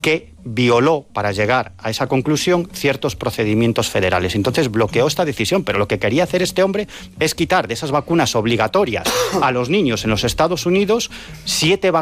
que violó, para llegar a esa conclusión, ciertos procedimientos federales. Entonces bloqueó esta decisión, pero lo que quería hacer este hombre es quitar de esas vacunas obligatorias a los niños en los Estados Unidos 7 vacunas